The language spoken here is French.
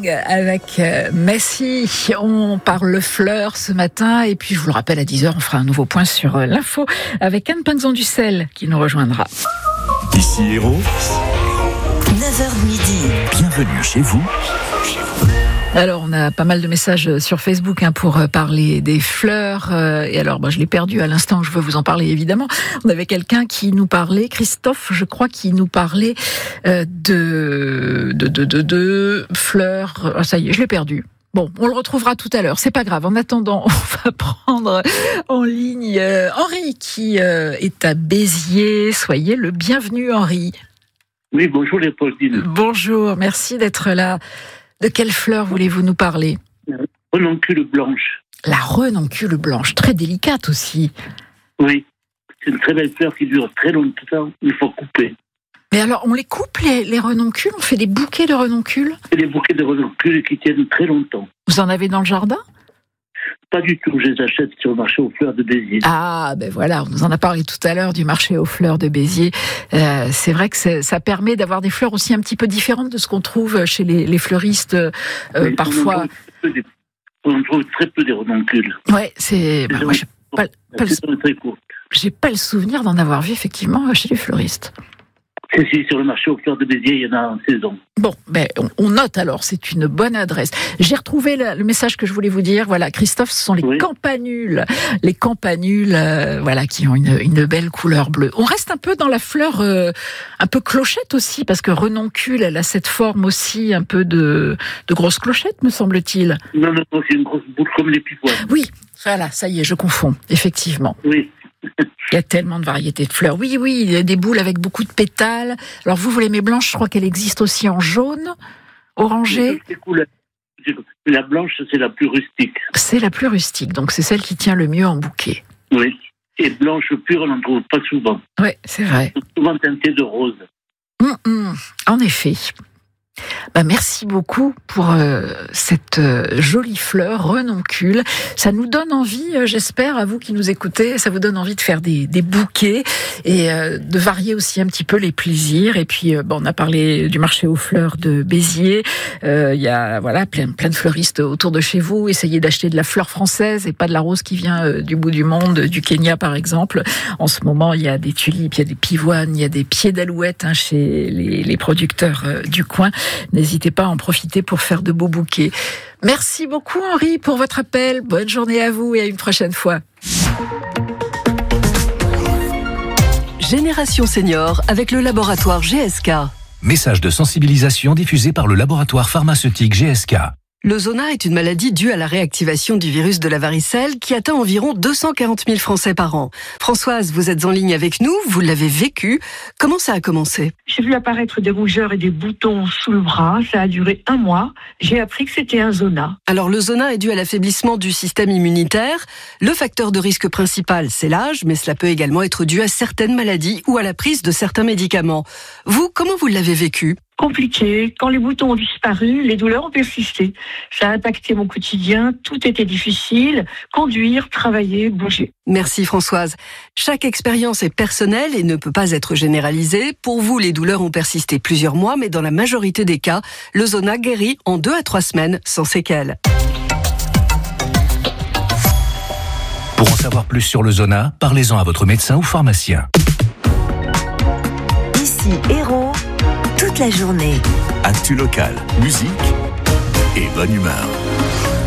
Young avec Messi. On parle fleurs ce matin et puis je vous le rappelle à 10h on fera un nouveau point sur l'info avec Anne Panzon-Ducel qui nous rejoindra. Ici Héros, 9h midi. Bienvenue chez vous. Alors, on a pas mal de messages sur Facebook pour parler des fleurs. Et alors, je l'ai perdu à l'instant, je veux vous en parler évidemment. On avait quelqu'un qui nous parlait, Christophe, je crois, qui nous parlait de fleurs. Ah, ça y est, je l'ai perdu. Bon, on le retrouvera tout à l'heure, c'est pas grave. En attendant, on va prendre en ligne Henri qui est à Béziers. Soyez le bienvenu, Henri. Oui, bonjour Léopoldine. Bonjour, merci d'être là. De quelle fleur voulez-vous nous parler ? Renoncule blanche. La renoncule blanche, très délicate aussi. Oui, c'est une très belle fleur qui dure très longtemps, il faut couper. Mais alors, on les coupe les renoncules ? On fait des bouquets de renoncules ? C'est des bouquets de renoncules qui tiennent très longtemps. Vous en avez dans le jardin ? Pas du tout, je les achète sur le marché aux fleurs de Béziers. Ah, ben voilà, on nous en a parlé tout à l'heure du marché aux fleurs de Béziers. C'est vrai que ça permet d'avoir des fleurs aussi un petit peu différentes de ce qu'on trouve chez les fleuristes parfois. On trouve très peu des renoncules. Ouais, c'est. Moi, j'ai pas le souvenir d'en avoir vu effectivement chez les fleuristes. Si, sur le marché aux fleurs de Béziers, il y en a en saison. Bon, on note alors, c'est une bonne adresse. J'ai retrouvé le message que je voulais vous dire. Voilà, Christophe, ce sont les campanules. Les campanules, qui ont une belle couleur bleue. On reste un peu dans la fleur un peu clochette aussi, parce que renoncule, elle a cette forme aussi un peu de grosse clochette, me semble-t-il. Non, c'est une grosse boule comme les pivoines. Oui, voilà, ça y est, je confonds, effectivement. Oui. Il y a tellement de variétés de fleurs. Oui, il y a des boules avec beaucoup de pétales. Alors vous l'aimez blanche, je crois qu'elle existe aussi en jaune, orangé. La blanche, c'est la plus rustique. C'est la plus rustique, donc c'est celle qui tient le mieux en bouquet. Oui, et blanche pure, on n'en trouve pas souvent. Oui, c'est vrai. Souvent teintée de rose. En effet. Merci beaucoup pour cette jolie fleur renoncule. Ça nous donne envie, j'espère, à vous qui nous écoutez, ça vous donne envie de faire des bouquets et de varier aussi un petit peu les plaisirs. Et puis, on a parlé du marché aux fleurs de Béziers. Il y a plein de fleuristes autour de chez vous. Essayez d'acheter de la fleur française et pas de la rose qui vient du bout du monde, du Kenya par exemple. En ce moment, il y a des tulipes, il y a des pivoines, il y a des pieds d'alouette chez les producteurs du coin. N'hésitez pas à en profiter pour faire de beaux bouquets. Merci beaucoup Henri pour votre appel. Bonne journée à vous et à une prochaine fois. Génération Senior avec le laboratoire GSK. Message de sensibilisation diffusé par le laboratoire pharmaceutique GSK. Le zona est une maladie due à la réactivation du virus de la varicelle qui atteint environ 240 000 Français par an. Françoise, vous êtes en ligne avec nous, vous l'avez vécu. Comment ça a commencé ? J'ai vu apparaître des rougeurs et des boutons sous le bras. Ça a duré 1 mois. J'ai appris que c'était un zona. Alors le zona est dû à l'affaiblissement du système immunitaire. Le facteur de risque principal, c'est l'âge, mais cela peut également être dû à certaines maladies ou à la prise de certains médicaments. Vous, comment vous l'avez vécu ? Compliqué. Quand les boutons ont disparu, les douleurs ont persisté. Ça a impacté mon quotidien. Tout était difficile. Conduire, travailler, bouger. Merci Françoise. Chaque expérience est personnelle et ne peut pas être généralisée. Pour vous, les douleurs ont persisté plusieurs mois, mais dans la majorité des cas, le zona guérit en 2 à 3 semaines sans séquelles. Pour en savoir plus sur le zona, parlez-en à votre médecin ou pharmacien. Ici Héros, toute la journée. Actu local, musique et bonne humeur.